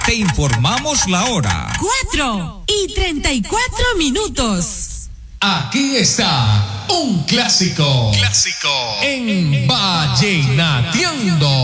Te informamos la hora. 4:34. Aquí está un clásico. En Vallenateando.